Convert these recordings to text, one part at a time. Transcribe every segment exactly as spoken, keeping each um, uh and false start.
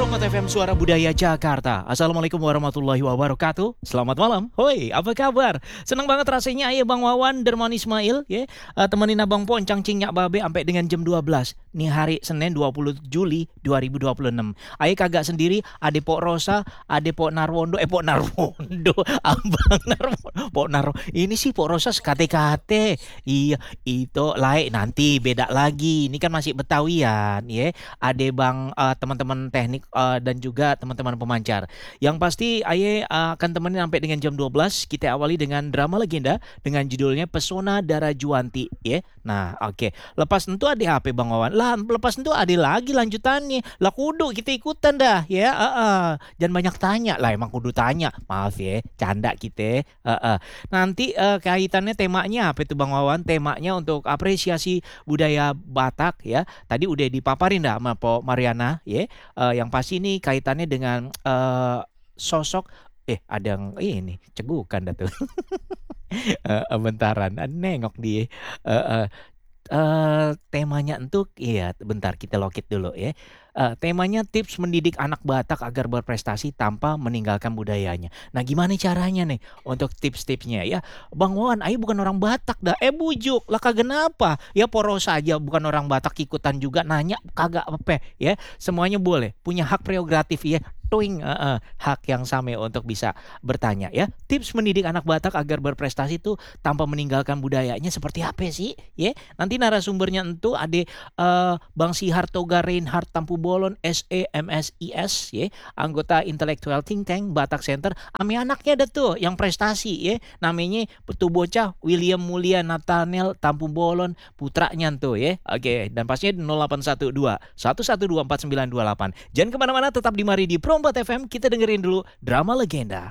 Promot F M Suara Budaya Jakarta. Assalamualaikum warahmatullahi wabarakatuh. Selamat malam. Hoi, apa kabar? Senang banget rasanya ayo Bang Wawan Derman Ismail ya, uh, temenin Abang Poncang Cingyak Babe sampai dengan jam dua belas. Nih hari Senin dua puluh Juli dua ribu dua puluh enam. Ayo kagak sendiri, ade Pok Rosa, ade Pok Narwondo, eh Pok Narwondo, Abang Narwondo, Pok Narwondo. Ini sih Pok Rosa sekate-kate. Iya, itu lain nanti beda lagi. Ini kan masih Betawian ya. Ade Bang uh, teman-teman teknik uh, dan juga teman-teman pemancar. Yang pasti Aye uh, akan temenin sampai dengan jam dua belas. Kita awali dengan drama legenda dengan judulnya Pesona Dara Juanti ya. Nah, oke. Okay. Lepas tentu ada H P Bang Wawan. Lah, lepas tentu ada lagi lanjutannya. Lah kudu kita ikutan dah ya. Uh, uh. Jangan banyak tanya lah, emang kudu tanya. Maaf ya, canda kita. Uh, uh. Nanti uh, kaitannya temanya apa itu Bang Wawan? Temanya untuk apresiasi budaya Batak ya. Tadi udah dipaparin dah sama Po Mariana ya. Uh, yang pasti ini kaitannya dengan uh, sosok eh ada yang eh, ini cegukan dah tuh. uh, bentaran nengok dia uh, uh, uh, temanya untuk iya bentar kita lokit dulu ya. Uh, temanya tips mendidik anak Batak agar berprestasi tanpa meninggalkan budayanya. Nah gimana caranya nih untuk tips-tipsnya ya? Bang Wawan, ayo bukan orang Batak dah. Eh bujuk, lah kagak kenapa? Ya poros aja bukan orang Batak ikutan juga nanya kagak apa ya. Semuanya boleh, punya hak prerogatif ya. Tuing, uh, uh, hak yang sama untuk bisa bertanya ya. Tips mendidik anak Batak agar berprestasi itu tanpa meninggalkan budayanya seperti apa sih? Ya, nanti narasumbernya itu ada uh, Bang Sihar Toga Reinhard Tampu Bolon S E M S I S ya, anggota intelektual think tank Batak Center. Ame anaknya ada tuh yang prestasi ya. Namanya tuh bocah William Mulia Nathaniel Tampu Bolon, putranya tuh ya. Oke, dan pastinya nol delapan satu dua satu satu dua empat sembilan dua delapan. Jangan kemana-mana, tetap di Mari di Promot F M. Kita dengerin dulu drama legenda.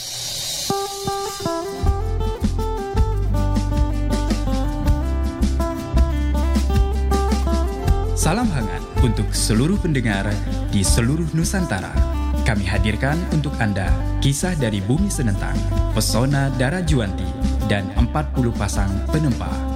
Salam hangat untuk seluruh pendengar di seluruh Nusantara. Kami hadirkan untuk Anda kisah dari bumi senentang, pesona Dara Juanti dan empat puluh pasang penempa.